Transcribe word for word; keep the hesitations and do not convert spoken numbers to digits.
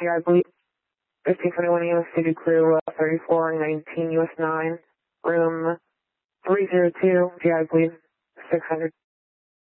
G I bleed. fifteen twenty-one U S City Crew, uh, thirty-four nineteen U S nine, room three zero two, G I bleed, six hundred.